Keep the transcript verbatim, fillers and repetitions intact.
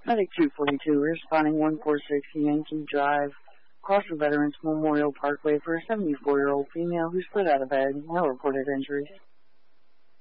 Medic two forty-two, responding one four six Yankee Drive, across the Veterans Memorial Parkway for a seventy-four-year-old female who slid out of bed. No reported injuries.